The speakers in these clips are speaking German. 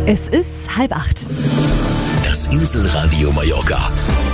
Es ist 7:30. Das Inselradio Mallorca.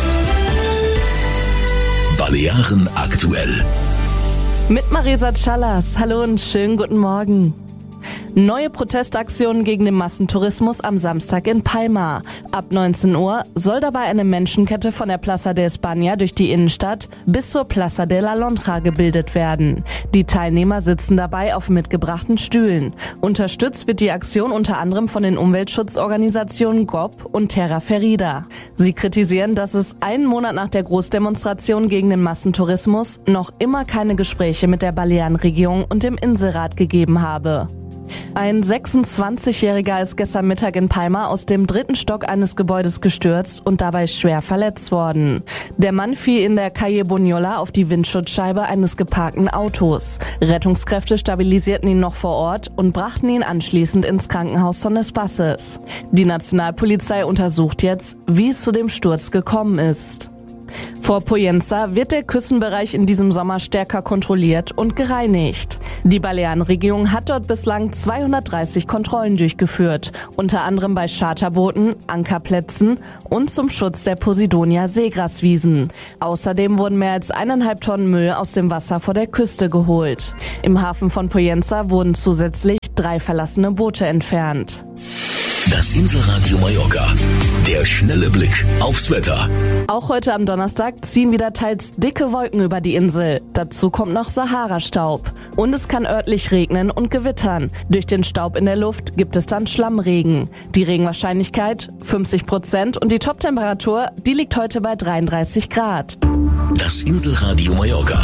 Balearen aktuell. Mit Marisa Callas. Hallo und schönen guten Morgen. Neue Protestaktionen gegen den Massentourismus am Samstag in Palma. Ab 19 Uhr soll dabei eine Menschenkette von der Plaza de España durch die Innenstadt bis zur Plaza de la Londra gebildet werden. Die Teilnehmer sitzen dabei auf mitgebrachten Stühlen. Unterstützt wird die Aktion unter anderem von den Umweltschutzorganisationen GOP und Terra Ferida. Sie kritisieren, dass es einen Monat nach der Großdemonstration gegen den Massentourismus noch immer keine Gespräche mit der Balearenregierung und dem Inselrat gegeben habe. Ein 26-Jähriger ist gestern Mittag in Palma aus dem 3. Stock eines Gebäudes gestürzt und dabei schwer verletzt worden. Der Mann fiel in der Calle Bunyola auf die Windschutzscheibe eines geparkten Autos. Rettungskräfte stabilisierten ihn noch vor Ort und brachten ihn anschließend ins Krankenhaus Son Espaces. Die Nationalpolizei untersucht jetzt, wie es zu dem Sturz gekommen ist. Vor Pollença wird der Küstenbereich in diesem Sommer stärker kontrolliert und gereinigt. Die Balearenregierung hat dort bislang 230 Kontrollen durchgeführt, unter anderem bei Charterbooten, Ankerplätzen und zum Schutz der Posidonia-Seegraswiesen. Außerdem wurden mehr als 1,5 Tonnen Müll aus dem Wasser vor der Küste geholt. Im Hafen von Pollença wurden zusätzlich 3 verlassene Boote entfernt. Das Inselradio Mallorca. Der schnelle Blick aufs Wetter. Auch heute am Donnerstag ziehen wieder teils dicke Wolken über die Insel. Dazu kommt noch Sahara-Staub. Und es kann örtlich regnen und gewittern. Durch den Staub in der Luft gibt es dann Schlammregen. Die Regenwahrscheinlichkeit 50% und die Toptemperatur, die liegt heute bei 33 Grad. Das Inselradio Mallorca.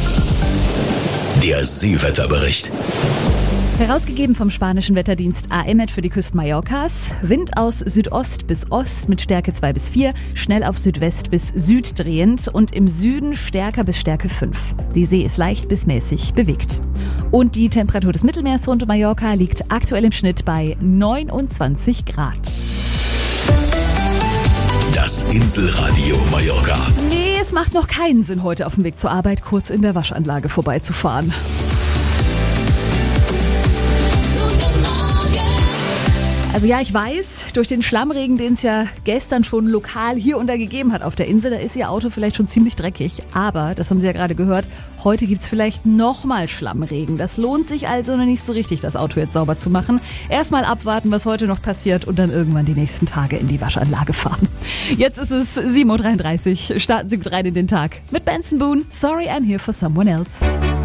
Der Seewetterbericht. Herausgegeben vom spanischen Wetterdienst AEMET für die Küsten Mallorcas. Wind aus Südost bis Ost mit Stärke 2 bis 4, schnell auf Südwest bis Süd drehend und im Süden stärker bis Stärke 5. Die See ist leicht bis mäßig bewegt. Und die Temperatur des Mittelmeers rund um Mallorca liegt aktuell im Schnitt bei 29 Grad. Das Inselradio Mallorca. Nee, es macht noch keinen Sinn, heute auf dem Weg zur Arbeit kurz in der Waschanlage vorbeizufahren. Also ja, ich weiß, durch den Schlammregen, den es ja gestern schon lokal hier und da gegeben hat auf der Insel, da ist Ihr Auto vielleicht schon ziemlich dreckig. Aber, das haben Sie ja gerade gehört, heute gibt's vielleicht nochmal Schlammregen. Das lohnt sich also noch nicht so richtig, das Auto jetzt sauber zu machen. Erstmal abwarten, was heute noch passiert und dann irgendwann die nächsten Tage in die Waschanlage fahren. Jetzt ist es 7:33 Uhr. Starten Sie gut rein in den Tag mit Benson Boone. Sorry, I'm here for someone else.